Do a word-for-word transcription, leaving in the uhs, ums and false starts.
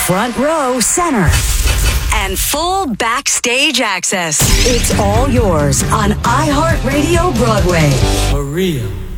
front row center, and full backstage access. It's all yours on iHeartRadio Broadway. For real.